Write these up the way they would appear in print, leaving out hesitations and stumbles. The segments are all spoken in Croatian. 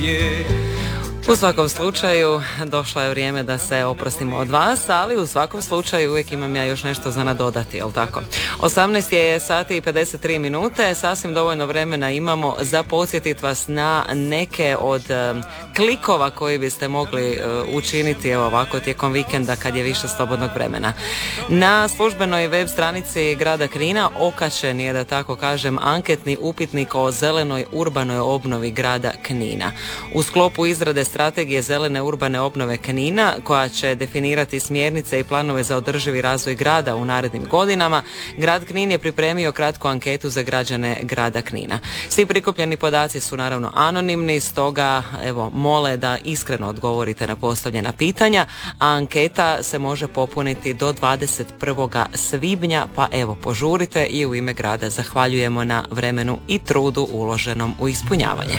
U svakom slučaju došlo je vrijeme da se oprostimo od vas, ali u svakom slučaju uvijek imam ja još nešto za nadodati, jel tako? 18 je sati i 53 minute, sasvim dovoljno vremena imamo za podsjetiti vas na neke od klikova koji biste mogli učiniti evo ovako tijekom vikenda kad je više slobodnog vremena. Na službenoj web stranici grada Knina okačen je, da tako kažem, anketni upitnik o zelenoj urbanoj obnovi grada Knina. U sklopu izrade strategije zelene urbane obnove Knina, koja će definirati smjernice i planove za održivi razvoj grada u narednim godinama, grad Knin je pripremio kratku anketu za građane grada Knina. Svi prikupljeni podaci su naravno anonimni, stoga evo mole da iskreno odgovorite na postavljena pitanja, a anketa se može popuniti do 21. svibnja, pa evo požurite i u ime grada zahvaljujemo na vremenu i trudu uloženom u ispunjavanje.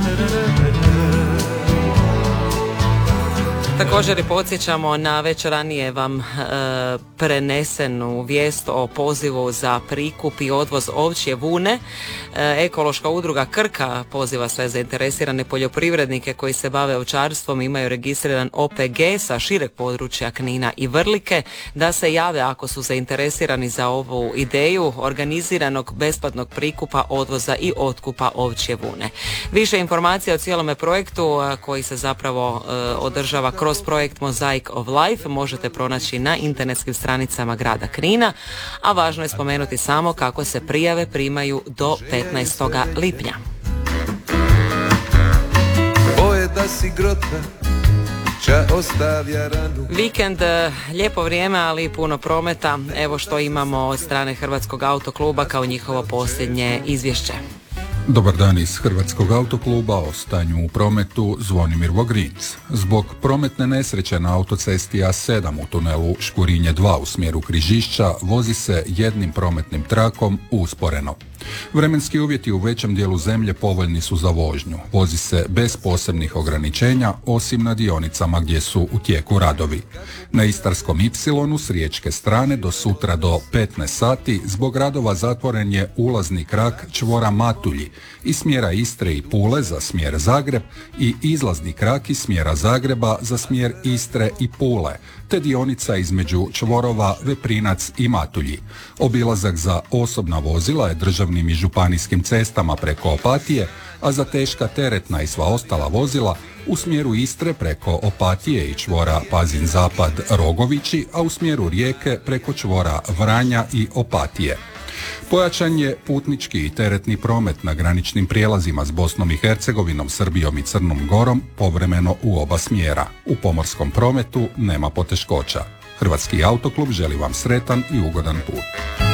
Također i podsjećamo na već ranije vam prenesenu vijest o pozivu za prikup i odvoz ovčje vune. Ekološka udruga Krka poziva sve zainteresirane poljoprivrednike koji se bave ovčarstvom, imaju registriran OPG sa šireg područja Knina i Vrlike, da se jave ako su zainteresirani za ovu ideju organiziranog besplatnog prikupa, odvoza i otkupa ovčje vune. Više informacija o cijelome projektu koji se zapravo održava kroz projekt Mosaic of Life možete pronaći na internetskim stranicama grada Knina, a važno je spomenuti samo kako se prijave primaju do 15. lipnja. Vikend, lijepo vrijeme, ali i puno prometa. Evo što imamo od strane Hrvatskog autokluba kao njihovo posljednje izvješće. Dobar dan iz Hrvatskog autokluba, o stanju u prometu Zvonimir Vogrinc. Zbog prometne nesreće na autocesti A7 u tunelu Škurinje 2 u smjeru Križišća vozi se jednim prometnim trakom usporeno. Vremenski uvjeti u većem dijelu zemlje povoljni su za vožnju. Vozi se bez posebnih ograničenja, osim na dionicama gdje su u tijeku radovi. Na Istarskom Y s riječke strane do sutra do 15 sati zbog radova zatvoren je ulazni krak čvora Matulji iz smjera Istre i Pule za smjer Zagreb i izlazni krak iz smjera Zagreba za smjer Istre i Pule, te dionica između čvorova Veprinac i Matulji. Obilazak za osobna vozila je državnim i županijskim cestama preko Opatije, a za teška teretna i sva ostala vozila u smjeru Istre preko Opatije i čvora Pazin Zapad Rogovići, a u smjeru Rijeke preko čvora Vranja i Opatije. Pojačan je putnički i teretni promet na graničnim prijelazima s Bosnom i Hercegovinom, Srbijom i Crnom Gorom povremeno u oba smjera. U pomorskom prometu nema poteškoća. Hrvatski autoklub želi vam sretan i ugodan put.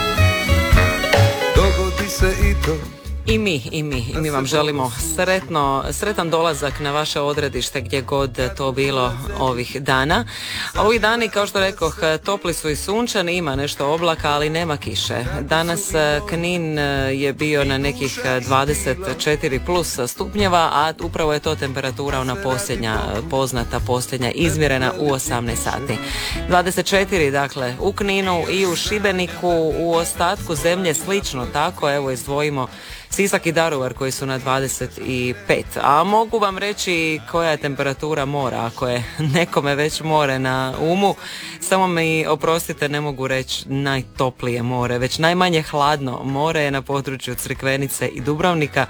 Dogodi se i to. I mi vam želimo sretan dolazak na vaše odredište gdje god to bilo ovih dana. A ovih dani, kao što rekoh, topli su i sunčani, ima nešto oblaka, ali nema kiše. Danas Knin je bio na nekih 24 plus stupnjeva, a upravo je to temperatura ona posljednja izmjerena u 18 sati. 24, dakle, u Kninu i u Šibeniku, u ostatku zemlje slično tako, evo izdvojimo Sisak i Daruvar koji su na 25. A mogu vam reći koja je temperatura mora, ako je nekome već more na umu. Samo mi oprostite, ne mogu reći najtoplije more, već najmanje hladno more je na području Crikvenice i Dubrovnika,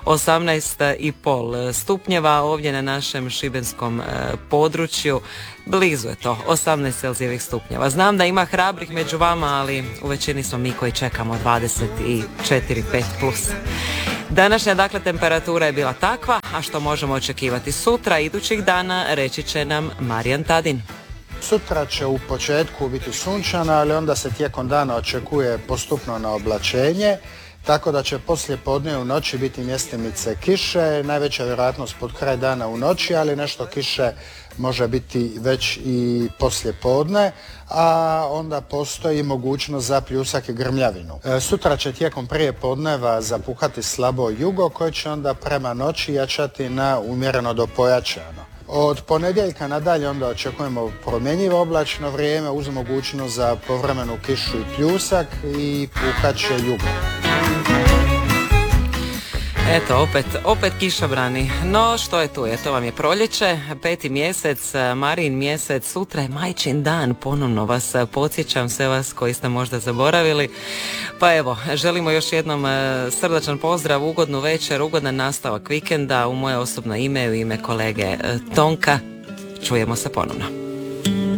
18,5 stupnjeva. Ovdje na našem šibenskom području blizu je to, 18 celzijevih stupnjeva. Znam da ima hrabrih među vama, ali u većini smo mi koji čekamo 24-5 plus. Današnja, dakle, temperatura je bila takva, a što možemo očekivati sutra, idućih dana, reći će nam Marijan Tadin. Sutra će u početku biti sunčana, ali onda se tijekom dana očekuje postupno na oblačenje, tako da će poslije podne u noći biti mjestimice kiše, najveća vjerojatnost pod kraj dana u noći, ali nešto kiše može biti već i poslije podne, a onda postoji mogućnost za pljusak i grmljavinu. Sutra će tijekom prije podneva zapuhati slabo jugo koje će onda prema noći jačati na umjereno do pojačano. Od ponedjeljka nadalje onda očekujemo promjenjivo oblačno vrijeme uz mogućnost za povremenu kišu i pljusak i puhat će jugo. Eto, opet kišobrani. No, što je tu? To vam je proljeće, 5. mjesec, Marijin mjesec, sutra je Majčin dan, ponovno vas podsjećam, sve vas koji ste možda zaboravili. Pa evo, želimo još jednom srdačan pozdrav, ugodnu večer, ugodan nastavak vikenda, u moje osobno ime, u ime kolege Tonka. Čujemo se ponovno.